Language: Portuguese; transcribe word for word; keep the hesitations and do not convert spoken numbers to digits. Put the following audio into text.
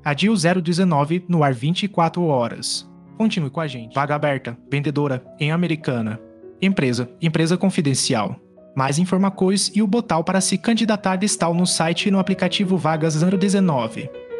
Adil zero dezenove no ar vinte e quatro horas. Continue com a gente. Vaga aberta. Vendedora em Americana. Empresa. Empresa confidencial. Mais informações e o botão para se candidatar estão no site e no aplicativo Vagas zero dezenove.